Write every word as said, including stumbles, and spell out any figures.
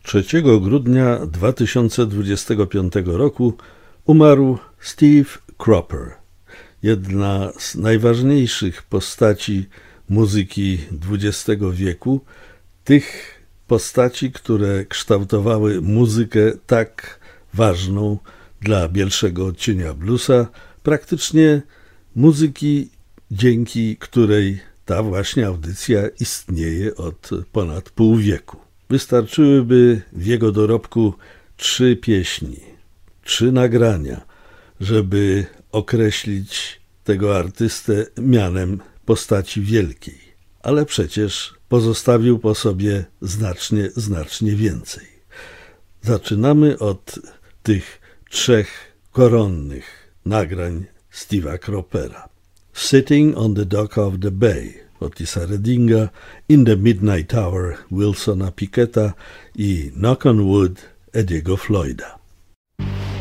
trzeciego grudnia dwa tysiące dwudziestego piątego roku umarł Steve Cropper, jedna z najważniejszych postaci muzyki dwudziestego wieku, tych postaci, które kształtowały muzykę tak ważną dla bielszego odcienia bluesa, praktycznie muzyki, dzięki której ta właśnie audycja istnieje od ponad pół wieku. Wystarczyłyby w jego dorobku trzy pieśni, trzy nagrania, żeby określić tego artystę mianem postaci wielkiej. Ale przecież pozostawił po sobie znacznie, znacznie więcej. Zaczynamy od tych trzech koronnych nagrań Steve'a Croppera. Sitting on the Dock of the Bay Otisa Reddinga, In the Midnight Hour Wilsona Picketta i Knock on Wood Eddie'ego Floyda.